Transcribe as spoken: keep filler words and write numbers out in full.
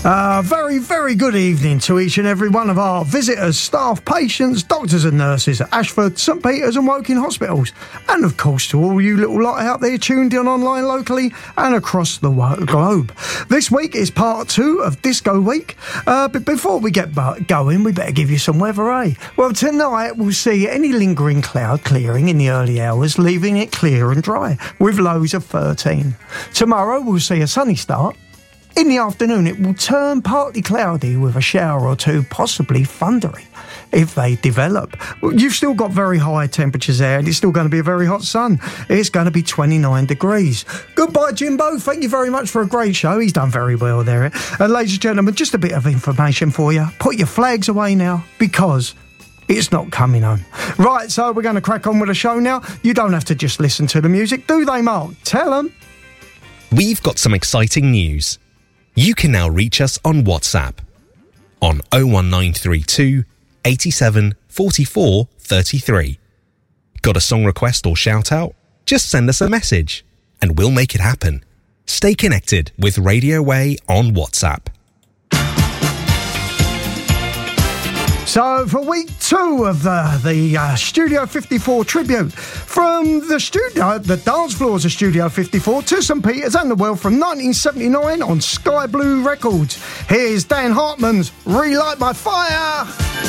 Uh, very, very good evening to each and every one of our visitors, staff, patients, doctors and nurses at Ashford, St Peter's and Woking hospitals. And of course to all you little lot out there tuned in online locally and across the globe. This week is part two of Disco Week. Uh, but before we get going, we better give you some weather, eh? Well, tonight we'll see any lingering cloud clearing in the early hours, leaving it clear and dry, with lows of thirteen. Tomorrow we'll see a sunny start. In the afternoon, it will turn partly cloudy with a shower or two, possibly thundery, if they develop. You've still got very high temperatures there, and it's still going to be a very hot sun. It's going to be twenty-nine degrees. Goodbye, Jimbo. Thank you very much for a great show. He's done very well there. And ladies and gentlemen, just a bit of information for you. Put your flags away now, because it's not coming home. Right, so we're going to crack on with the show now. You don't have to just listen to the music, do they, Mark? Tell them. We've got some exciting news. You can now reach us on WhatsApp on oh one nine three two, eighty-seven, forty-four, thirty-three. Got a song request or shout out? Just send us a message and we'll make it happen. Stay connected with Radio Way on WhatsApp. So for week two of the, the uh, Studio fifty-four tribute, from the studio, the dance floors of Studio fifty-four to St Peter's and the Well from nineteen seventy-nine on Sky Blue Records. Here's Dan Hartman's Relight My Fire.